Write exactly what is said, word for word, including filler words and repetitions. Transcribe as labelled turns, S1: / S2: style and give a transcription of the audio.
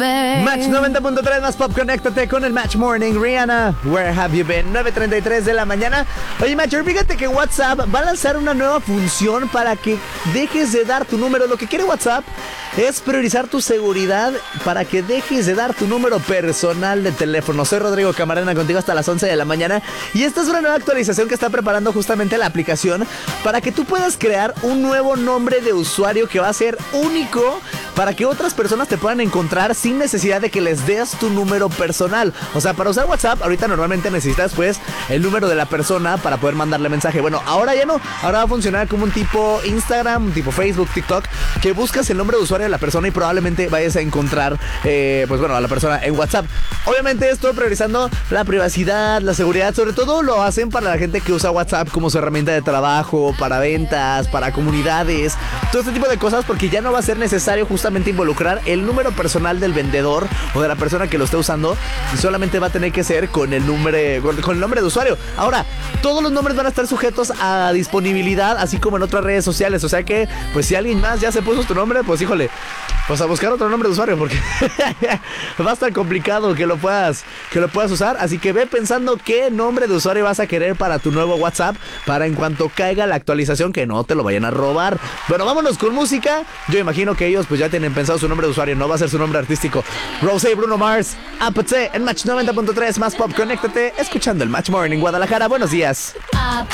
S1: Match noventa punto tres más pop, conéctate con el Match Morning. Rihanna, where have you been? nueve treinta y tres de la mañana. Oye, Matcher, fíjate que WhatsApp va a lanzar una nueva función para que dejes de dar tu número. Lo que quiere WhatsApp es priorizar tu seguridad para que dejes de dar tu número personal de teléfono. Soy Rodrigo Camarena, contigo hasta las once de la mañana. Y esta es una nueva actualización que está preparando justamente la aplicación para que tú puedas crear un nuevo nombre de usuario que va a ser único para que otras personas te puedan encontrar sin necesidad de que les des tu número personal. O sea, para usar WhatsApp, ahorita normalmente necesitas pues el número de la persona para poder mandarle mensaje. Bueno, ahora ya no. Ahora va a funcionar como un tipo Instagram, un tipo Facebook, TikTok, que buscas el nombre de usuario de la persona y probablemente vayas a encontrar, eh, pues bueno, a la persona en WhatsApp. Obviamente esto priorizando la privacidad, la seguridad. Sobre todo lo hacen para la gente que usa WhatsApp como su herramienta de trabajo, para ventas, para comunidades, todo este tipo de cosas, porque ya no va a ser necesario justamente involucrar el número personal del vendedor o de la persona que lo esté usando, y solamente va a tener que ser con el nombre, con, con el nombre de usuario. Ahora, todos los nombres van a estar sujetos a disponibilidad, así como en otras redes sociales. O sea que, pues si alguien más ya se puso tu nombre, pues híjole, pues a buscar otro nombre de usuario, porque va a estar complicado que lo puedas, que lo puedas usar. Así que ve pensando qué nombre de usuario vas a querer para tu nuevo WhatsApp, para en cuanto caiga la actualización que no te lo vayan a robar. Bueno, vámonos con música. Yo imagino que ellos pues ya tienen pensado su nombre de usuario, no va a ser su nombre artístico. Rosé, Bruno Mars, Apathy en Match noventa punto tres más pop, conéctate escuchando el Match Morning Guadalajara. Buenos días.